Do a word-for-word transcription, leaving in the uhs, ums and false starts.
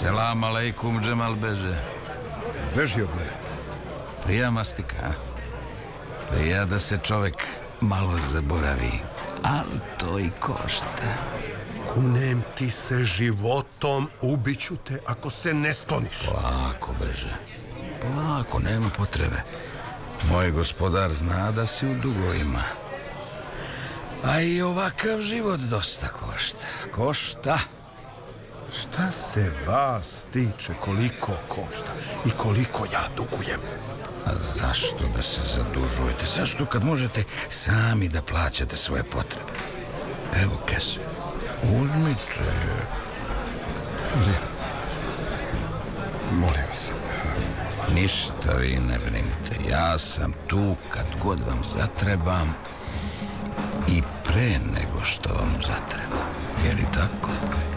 Selam aleikum, Džemal beže. Beži od mene. Prija mastika, a? Prija da se čovek malo zaboravi, ali to i košta. Kunem ti se životom, ubiću te ako se ne skloniš. Polako, beže. Polako, nema potrebe. Moj gospodar zna da si u dugovima. A i ovakav život dosta košta. Košta. Šta se vas tiče koliko košta i koliko ja dugujem? A zašto da se zadužujete? Zašto kad možete sami da plaćate svoje potrebe? Evo kese. Uzmite. Ne. Molim vas. Ništa vi ne brinite. Ja sam tu kad god vam zatrebam i pre